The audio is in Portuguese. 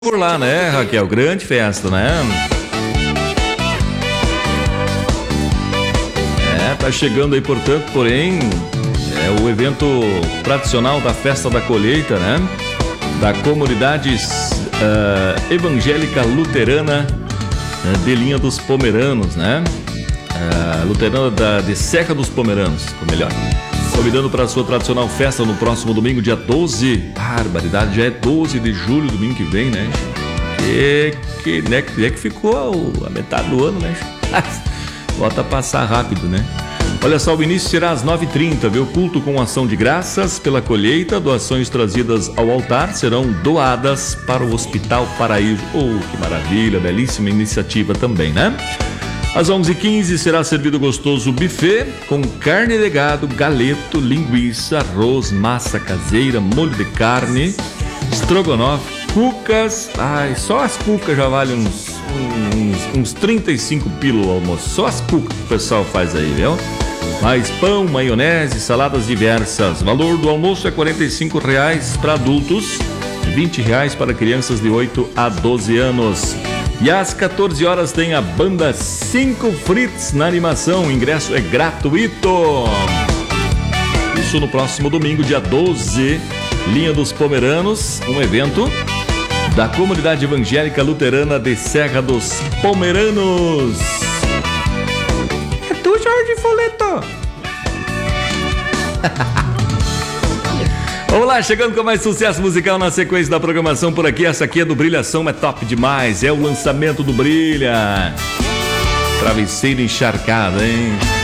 por lá, né, Raquel? Grande festa, né? Tá chegando aí, portanto, porém, o evento tradicional da Festa da Colheita, né? Da comunidade evangélica luterana de Linha dos Pomeranos, né? Luterana de Serra dos Pomeranos, ou melhor. Convidando para a sua tradicional festa no próximo domingo, dia 12. Barbaridade, já é 12 de julho, domingo que vem, né? Que ficou a metade do ano, né? Bota passar rápido, né? Olha só, o início será às 9h30, viu? Culto com ação de graças pela colheita. Doações trazidas ao altar serão doadas para o Hospital Paraíso. Oh, que maravilha, belíssima iniciativa também, né? Às 11h15 será servido gostoso buffet com carne de gado, galeto, linguiça, arroz, massa caseira, molho de carne, estrogonofe, cucas. Ai, só as cucas já valem uns 35 pila o almoço. Só as cucas que o pessoal faz aí, viu? Mais pão, maionese, saladas diversas. Valor do almoço é R$45 para adultos, R$20 para crianças de 8 a 12 anos. E às 14 horas tem a banda 5 Fritz na animação. O ingresso é gratuito. Isso no próximo domingo, dia 12, Linha dos Pomeranos, um evento da comunidade evangélica luterana de Serra dos Pomeranos. É tu, Jorge Foleto. Vamos lá, chegando com mais sucesso musical na sequência da programação por aqui. Essa aqui é do Brilhação, é top demais. É o lançamento do Brilha. Travesseiro encharcado, hein?